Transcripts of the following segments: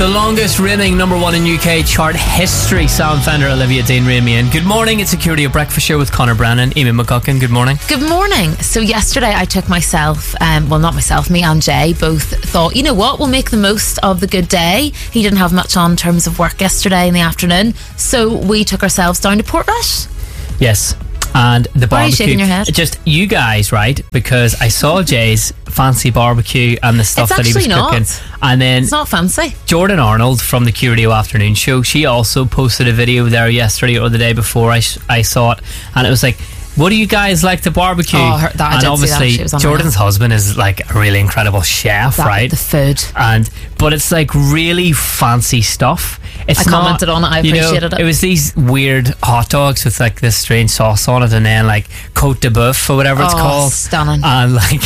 The longest reigning number one in UK chart history, Sam Fender, Olivia Dean, Ramian. Good morning, it's Security Breakfast Show with Conor Brennan, Eamon McGuckin. Good morning. Good morning. So yesterday I took myself, well not myself, me and Jay both thought, you know what, we'll make the most of the good day. He didn't have much on in terms of work yesterday in the afternoon, so we took ourselves down to Portrush. Yes. And the barbecue. Why are you shaking your head? Just you guys, right? Because I saw Jay's fancy barbecue and the stuff that he was cooking. And then it's not fancy. Jordan Arnold from the Q Radio Afternoon Show, she also posted a video there yesterday or the day before I saw it, and it was like, what do you guys like to barbecue? And obviously Jordan's husband is like a really incredible chef, right? The food. But it's like really fancy stuff. I commented on it, I appreciated it. It was these weird hot dogs with like this strange sauce on it, and then like Côte de Boeuf or whatever it's called. Stunning. And like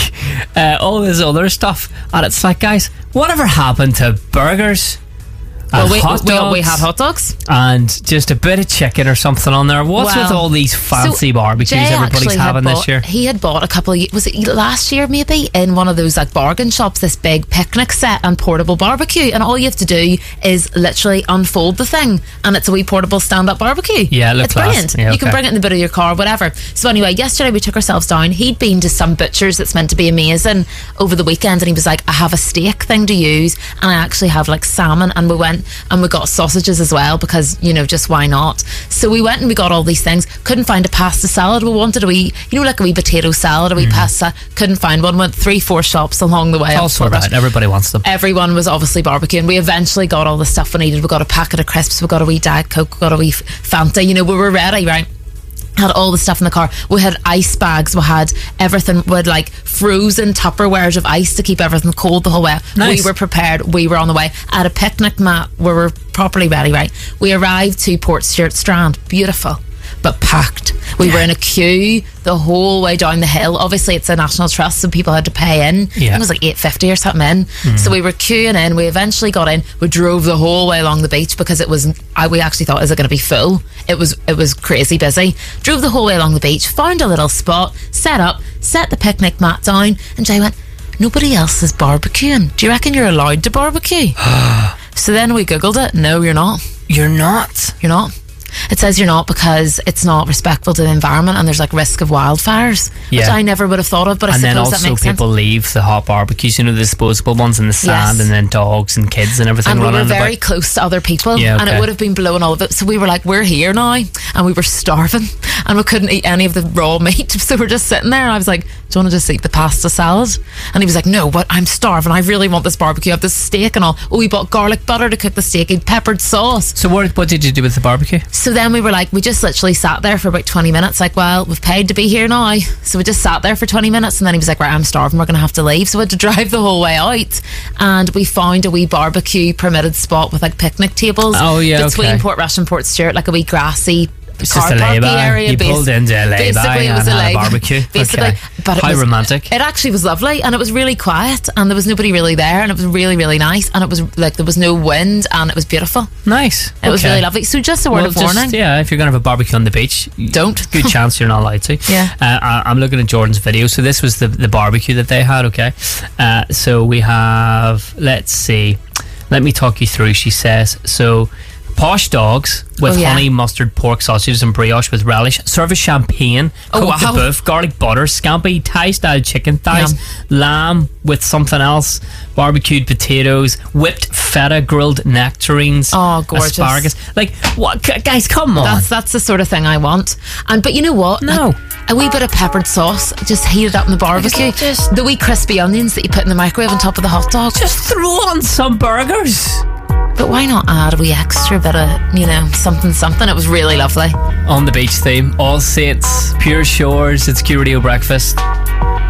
all this other stuff. And it's like, guys, whatever happened to burgers? Well, we had hot dogs and just a bit of chicken or something on there. What's with all these fancy barbecues everybody's having this year? He had bought a couple of, was it last year maybe, in one of those like bargain shops, this big picnic set and portable barbecue, and all you have to do is literally unfold the thing and it's a wee portable stand-up barbecue. Yeah, it's brilliant. Yeah, you can bring it in the boot of your car, whatever. So anyway, yesterday we took ourselves down. He'd been to some butcher's that's meant to be amazing over the weekend, and he was like, I have a steak thing to use and I actually have like salmon, and we went and we got sausages as well because, you know, just why not? So we went and we got all these things. Couldn't find a pasta salad. We wanted a wee, you know, like a wee potato salad, a wee pasta. Couldn't find one. Went 3-4 shops along the way. Also that everybody wants them. Everyone was obviously barbecuing. We eventually got all the stuff we needed. We got a packet of crisps, we got a wee Diet Coke, we got a wee Fanta. You know, we were ready, right? Had all the stuff in the car. We had ice bags, we had everything. We had like frozen Tupperwares of ice to keep everything cold the whole way. Nice. We were prepared, we were on the way. At a picnic mat, we were properly ready, right? We arrived to Portstewart Strand, beautiful but packed. We were in a queue the whole way down the hill. Obviously it's a National Trust, so people had to pay in. I think it was like $8.50 or something in. So we were queuing in. We eventually got in. We drove the whole way along the beach because it was, we actually thought, is it going to be full? It was crazy busy. Drove the whole way along the beach, found a little spot, set up, set the picnic mat down, and Jay went, nobody else is barbecuing. Do you reckon you're allowed to barbecue? So then we googled it. No, you're not. You're not? You're not. It says you're not because it's not respectful to the environment, and there's like risk of wildfires, which I never would have thought of, but I suppose that makes sense. And then also people leave the hot barbecues, you know, the disposable ones in the sand, and then dogs and kids and everything running about. And we were very close to other people, and it would have been blowing all of it. So we were like, we're here now, and we were starving, and we couldn't eat any of the raw meat, so we're just sitting there, and I was like, do you want to just eat the pasta salad? And he was like, no, but I'm starving, I really want this barbecue, I have this steak and all. Oh, we bought garlic butter to cook the steak, and peppered sauce. So what did you do with the barbecue? So then we were like, we just literally sat there for about 20 minutes, like, well, we've paid to be here now. So we just sat there for 20 minutes, and then he was like, right, I'm starving, we're going to have to leave. So we had to drive the whole way out, and we found a wee barbecue permitted spot with like picnic tables between Portrush and Portstewart, like a wee grassy car parking area. You pulled into a lay-by basically, it was and a had a barbecue. Basically, but how romantic. It actually was lovely, and it was really quiet, and there was nobody really there, and it was really, really nice, and it was like there was no wind, and it was beautiful. Nice. It was really lovely. So just a word of warning. Yeah, if you're going to have a barbecue on the beach, don't. Good chance you're not allowed to. I'm looking at Jordan's video. So this was the barbecue that they had. Okay, so we have. Let's see. Let me talk you through. She says so. Posh dogs with honey mustard pork sausages and brioche with relish. Serve as champagne, Côte de Boeuf, garlic butter, scampi, Thai style chicken thighs, lamb with something else, barbecued potatoes, whipped feta, grilled nectarines, gorgeous, asparagus. Like, what, guys? Come on, that's the sort of thing I want. But you know what? No. A wee bit of peppered sauce, just heated up in the barbecue. The wee crispy onions that you put in the microwave on top of the hot dog. Just throw on some burgers. But why not add a wee extra bit of, you know, something. It was really lovely. On the beach theme, All Saints, Pure Shores, it's Q Radio Breakfast.